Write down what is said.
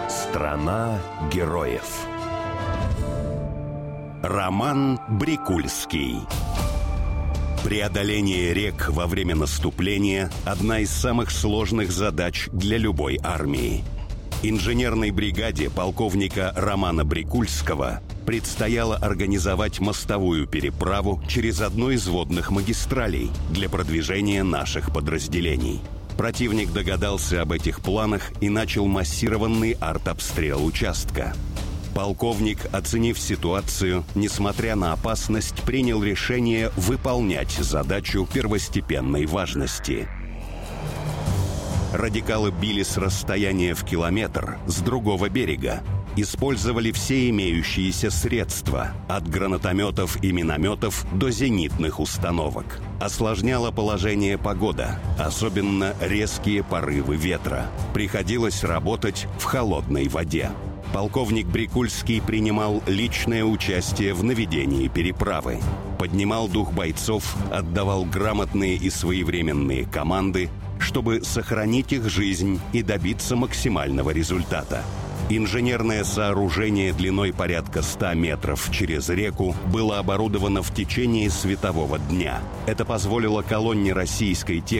Страна героев. Роман Брикульский. Преодоление рек во время наступления – одна из самых сложных задач для любой армии. Инженерной бригаде полковника Романа Брикульского предстояло организовать мостовую переправу через одну из водных магистралей для продвижения наших подразделений. Противник догадался об этих планах и начал массированный артобстрел участка. Полковник, оценив ситуацию, несмотря на опасность, принял решение выполнять задачу первостепенной важности. Радикалы били с расстояния в километр с другого берега. Использовали все имеющиеся средства, от гранатометов и минометов до зенитных установок. Осложняла положение погода, особенно резкие порывы ветра. Приходилось работать в холодной воде. Полковник Брикульский принимал личное участие в наведении переправы. Поднимал дух бойцов, отдавал грамотные и своевременные команды, чтобы сохранить их жизнь и добиться максимального результата. Инженерное сооружение длиной порядка 100 метров через реку было оборудовано в течение светового дня. Это позволило колонне российской техники